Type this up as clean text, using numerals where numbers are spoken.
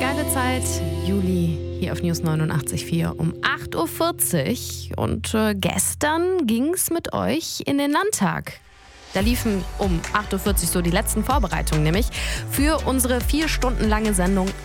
geile Zeit, Juli, hier auf News 89.4 um 8.40 Uhr. Und gestern ging's mit euch in den Landtag. Da liefen um 8.40 Uhr so die letzten Vorbereitungen, nämlich für unsere 4 Stunden lange Sendung